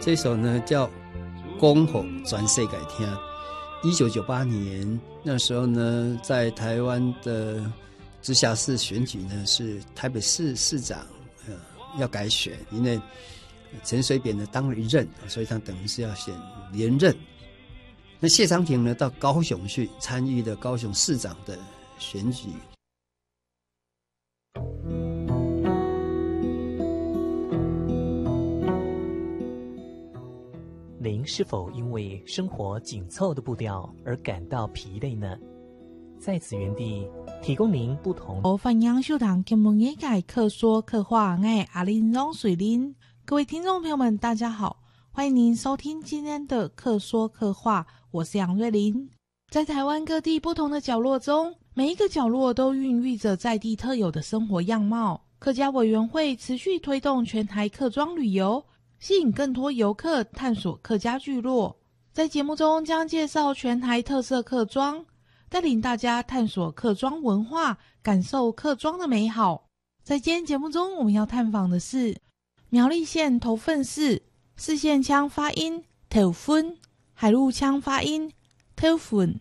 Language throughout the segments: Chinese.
这首呢叫《讲给全世界听》。1998年那时候呢，在台湾的直辖市选举呢，是台北市市长要改选，因为陈水扁呢当了一任，所以他等于是要选连任。那谢长廷呢到高雄去参与了高雄市长的选举。 您是否因为生活紧凑的步调而感到疲累呢？在此原地提供您不同欢迎收听金门业界客说客话，我是阿玲容水玲。各位听众朋友们大家好，欢迎您收听今天的客说客话，我是杨瑞玲。在台湾各地不同的角落中，每一个角落都孕育着在地特有的生活样貌。客家委员会持续推动全台客庄旅游，吸引更多游客探索客家聚落。在节目中将介绍全台特色客庄，带领大家探索客庄文化，感受客庄的美好。在今天节目中，我们要探访的是苗栗县头份市，四县腔发音头份，海陆腔发音头份。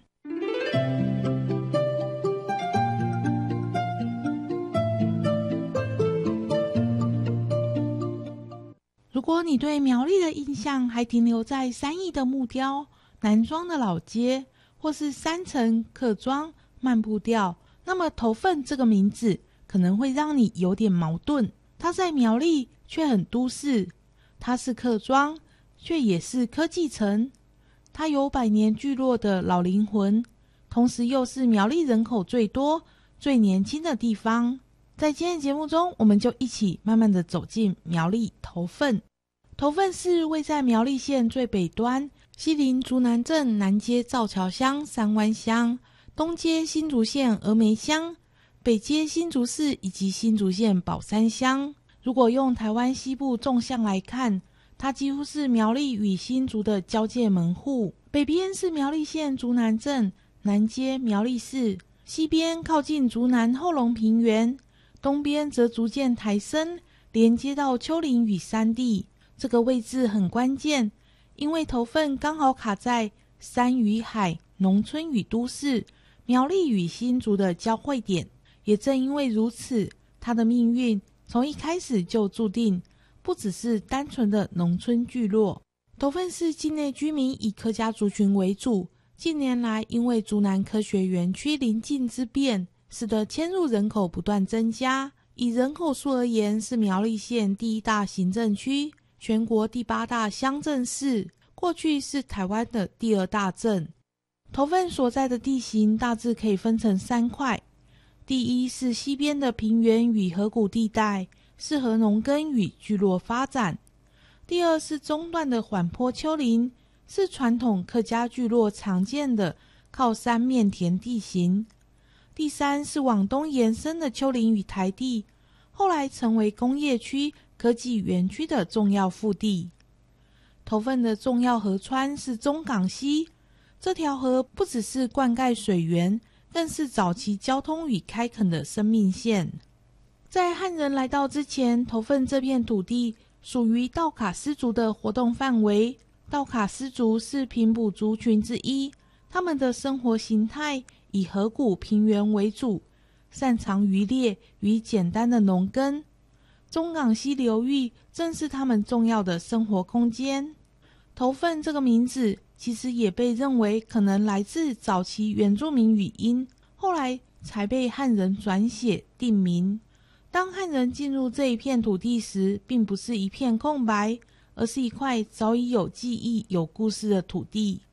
如果你对苗栗的印象还停留在三义的木雕、南庄的老街，或是山城客庄漫步调，那么头份这个名字可能会让你有点矛盾。它在苗栗却很都市，它是客庄，却也是科技城。它有百年聚落的老灵魂，同时又是苗栗人口最多、最年轻的地方。在今天的节目中，我们就一起慢慢的走进苗栗头份。头份市位在苗栗县最北端，西邻竹南镇南接造桥乡、三湾乡，东接新竹县峨眉乡，北接新竹市以及新竹县宝山乡。如果用台湾西部纵向来看，它几乎是苗栗与新竹的交界门户。北边是苗栗县竹南镇，南接苗栗市，西边靠近竹南后龙平原，东边则逐渐抬升，连接到丘陵与山地。这个位置很关键，因为头份刚好卡在山与海、农村与都市、苗栗与新竹的交汇点。也正因为如此，它的命运从一开始就注定不只是单纯的农村聚落。头份市境内居民以客家族群为主，近年来因为竹南科学园区邻近之便，使得迁入人口不断增加。以人口数而言，是苗栗县第一大行政区，全国第8大乡镇市，过去是台湾的第2大镇。头份所在的地形大致可以分成3块，第一是西边的平原与河谷地带，适合农耕与聚落发展；第二是中段的缓坡丘陵，是传统客家聚落常见的靠山面田地形；第三是往东延伸的丘陵与台地，后来成为工业区、科技园区的重要腹地。头份的重要河川是中港溪，这条河不只是灌溉水源，更是早期交通与开垦的生命线。在汉人来到之前，头份这片土地属于道卡斯族的活动范围。道卡斯族是平埔族群之一，他们的生活形态以河谷平原为主，擅长渔猎与简单的农耕。中港溪流域正是他们重要的生活空间。头份这个名字其实也被认为可能来自早期原住民语音，后来才被汉人转写定名。当汉人进入这一片土地时，并不是一片空白，而是一块早已有记忆、有故事的土地。